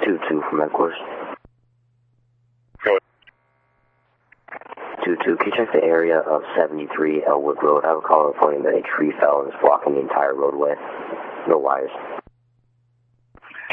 2-2 from headquarters. Go ahead. 2-2, can you check the area of 73 Elwood Road? I have a call reporting that a tree fell and is blocking the entire roadway. No wires.